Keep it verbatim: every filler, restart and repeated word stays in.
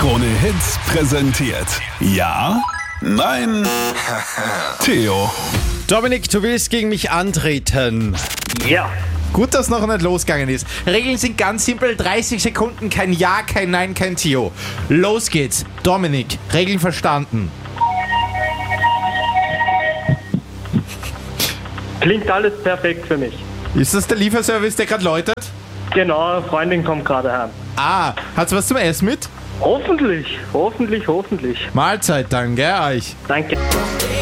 Krone Hits präsentiert. Ja? Nein? Theo. Dominik, du willst gegen mich antreten. Ja. Gut, dass noch nicht losgegangen ist. Regeln sind ganz simpel. dreißig Sekunden, kein Ja, kein Nein, kein Theo. Los geht's. Dominik, Regeln verstanden. Klingt alles perfekt für mich. Ist das der Lieferservice, der gerade läutet? Genau, eine Freundin kommt gerade heim. Ah, hat's was zum Essen mit? Hoffentlich, hoffentlich, hoffentlich. Mahlzeit dann, gell, euch? Danke.